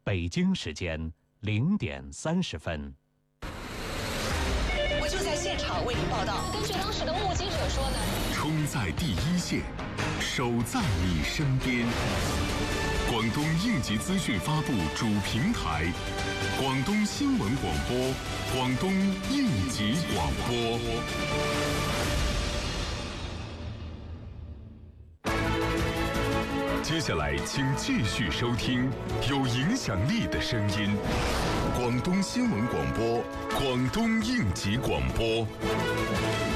北京时间0点30分。 我就在现场为您报道。 根据当时的目击者说呢， 冲在第一线，守在你身边。广东应急资讯发布主平台，广东新闻广播，广东应急广播。接下来，请继续收听有影响力的声音——广东新闻广播，广东应急广播。